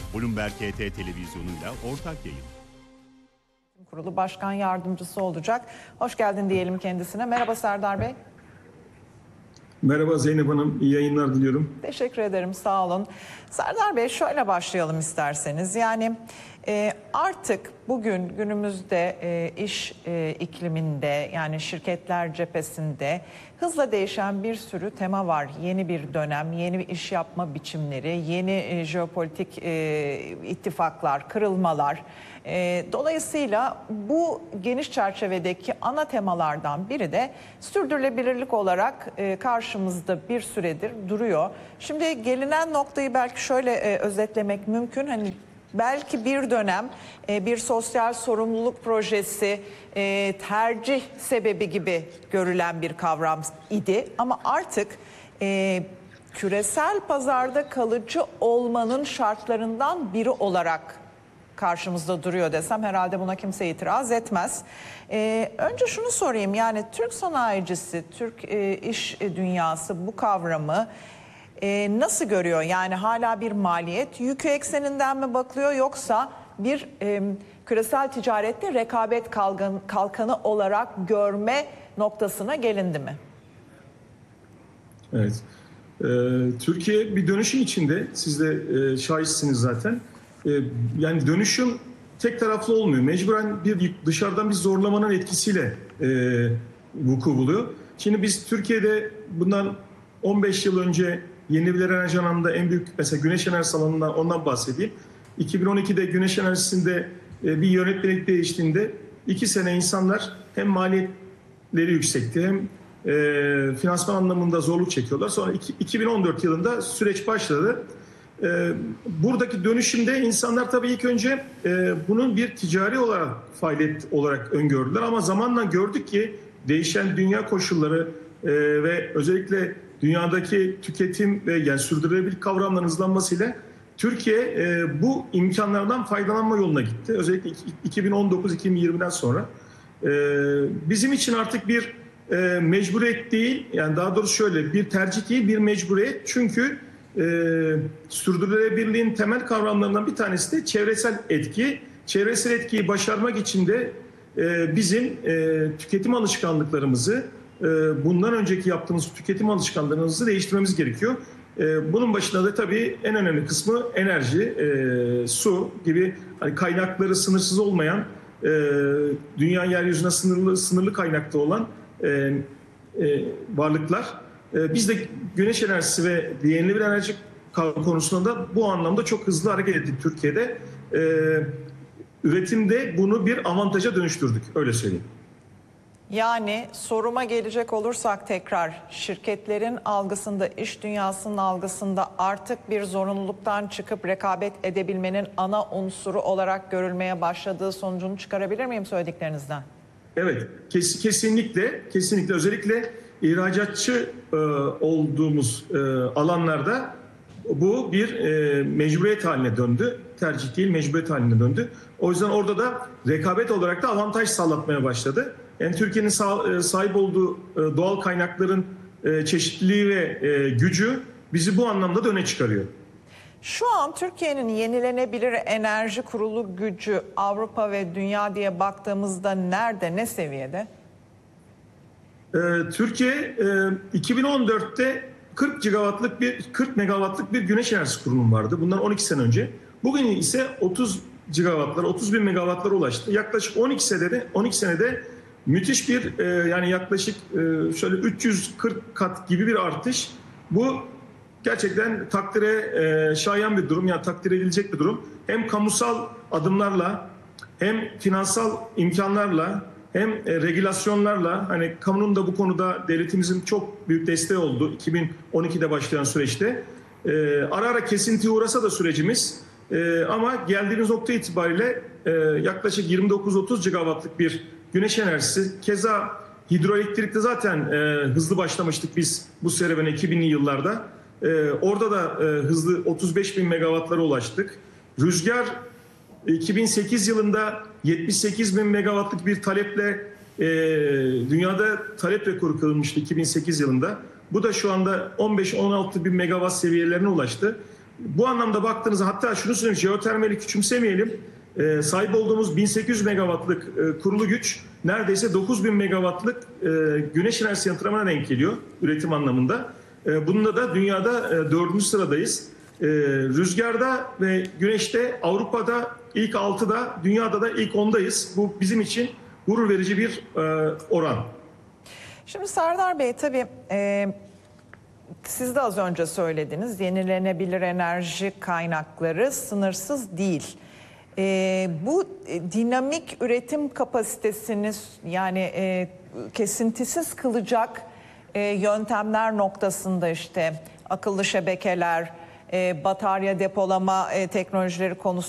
Bloomberg HT televizyonuyla ortak yayın. Kurulu Başkan Yardımcısı olacak. Hoş geldin diyelim kendisine. Merhaba Serdar Bey. Merhaba Zeynep Hanım, iyi yayınlar diliyorum. Teşekkür ederim, sağ olun. Serdar Bey, şöyle başlayalım isterseniz. Yani artık bugün günümüzde iş ikliminde, yani şirketler cephesinde hızla değişen bir sürü tema var. Yeni bir dönem, yeni bir iş yapma biçimleri, yeni jeopolitik ittifaklar, kırılmalar. Dolayısıyla bu geniş çerçevedeki ana temalardan biri de sürdürülebilirlik olarak karşımızda bir süredir duruyor. Şimdi gelinen noktayı belki şöyle özetlemek mümkün. Hani belki bir dönem bir sosyal sorumluluk projesi tercih sebebi gibi görülen bir kavram idi. Ama artık küresel pazarda kalıcı olmanın şartlarından biri olarak karşımızda duruyor desem herhalde buna kimse itiraz etmez. Önce şunu sorayım, yani Türk sanayicisi, Türk iş dünyası bu kavramı nasıl görüyor? Yani hala bir maliyet yükü ekseninden mi bakılıyor, yoksa bir küresel ticarette rekabet kalkanı olarak görme noktasına gelindi mi? Evet, Türkiye bir dönüşüm içinde, siz de şahitsiniz zaten. Yani dönüşüm tek taraflı olmuyor. Mecburen bir dışarıdan bir zorlamanın etkisiyle vuku buluyor. Şimdi biz Türkiye'de bundan 15 yıl önce yenilenebilir enerji alanında en büyük, mesela güneş enerjisi alanından, ondan bahsedeyim. 2012'de güneş enerjisinde bir yönetmelik değiştiğinde 2 sene insanlar hem maliyetleri yüksekti hem finansman anlamında zorluk çekiyorlar. Sonra 2014 yılında süreç başladı. Buradaki dönüşümde insanlar tabii ilk önce bunun bir ticari olarak, faaliyet olarak öngördüler. Ama zamanla gördük ki değişen dünya koşulları ve özellikle dünyadaki tüketim ve yani sürdürülebilirlik kavramlarının hızlanmasıyla Türkiye bu imkanlardan faydalanma yoluna gitti. Özellikle 2019-2020'den sonra. Bizim için artık bir mecburiyet değil, yani daha doğrusu şöyle, bir tercih değil, bir mecburiyet. Çünkü sürdürülebilirliğin temel kavramlarından bir tanesi de çevresel etki. Çevresel etkiyi başarmak için de bizim tüketim alışkanlıklarımızı, bundan önceki yaptığımız tüketim alışkanlıklarımızı değiştirmemiz gerekiyor. Bunun başında da tabii en önemli kısmı enerji, su gibi hani kaynakları sınırsız olmayan, dünya yeryüzüne sınırlı kaynakta olan varlıklar. Biz de güneş enerjisi ve yenilenebilir enerji konusunda da bu anlamda çok hızlı hareket ettik Türkiye'de. Üretimde bunu bir avantaja dönüştürdük, öyle söyleyeyim. Yani soruma gelecek olursak tekrar, şirketlerin algısında, iş dünyasının algısında artık bir zorunluluktan çıkıp rekabet edebilmenin ana unsuru olarak görülmeye başladığı sonucunu çıkarabilir miyim söylediklerinizden? Evet, kesinlikle özellikle ihracatçı olduğumuz alanlarda bu bir mecburiyet haline döndü. Tercih değil, mecburiyet haline döndü. O yüzden orada da rekabet olarak da avantaj sağlatmaya başladı. Yani Türkiye'nin sahip olduğu doğal kaynakların çeşitliliği ve gücü bizi bu anlamda da öne çıkarıyor. Şu an Türkiye'nin yenilenebilir enerji kurulu gücü Avrupa ve dünya diye baktığımızda nerede, ne seviyede? Türkiye 2014'te 40 megawattlık bir güneş enerjisi kurulumu vardı. Bundan 12 sene önce. Bugün ise 30 gigawattlara, 30 bin megawattlara ulaştı. Yaklaşık 12 senede müthiş bir yani yaklaşık şöyle 340 kat gibi bir artış. Bu gerçekten takdire şayan bir durum, yani takdir edilecek bir durum. Hem kamusal adımlarla, hem finansal imkanlarla, hem regülasyonlarla, hani kamunun da bu konuda devletimizin çok büyük desteği oldu 2012'de başlayan süreçte. Ara ara kesintiye uğrasa da sürecimiz, ama geldiğimiz nokta itibariyle yaklaşık 29-30 gigawattlık bir güneş enerjisi. Keza hidroelektrikte zaten hızlı başlamıştık biz bu serüvene 2000'li yıllarda. Orada da hızlı 35 bin megawattlara ulaştık. Rüzgar 2008 yılında 78 bin megawattlık bir taleple dünyada talep rekoru kırılmıştı 2008 yılında. Bu da şu anda 15-16 bin megawatt seviyelerine ulaştı. bu anlamda baktığınızda, hatta şunu söyleyeyim, jeotermali küçümsemeyelim. Sahip olduğumuz 1800 megawattlık kurulu güç neredeyse 9000 megawattlık güneş enerjisi yatırımına denk geliyor üretim anlamında. Bunda da dünyada 4. sıradayız. Rüzgarda ve güneşte Avrupa'da ilk 6'da, dünyada da ilk 10'dayız. Bu bizim için gurur verici bir oran. Şimdi Serdar Bey, tabii siz de az önce söylediniz, yenilenebilir enerji kaynakları sınırsız değil. Bu dinamik üretim kapasitesini yani kesintisiz kılacak yöntemler noktasında işte akıllı şebekeler, batarya depolama teknolojileri konusunda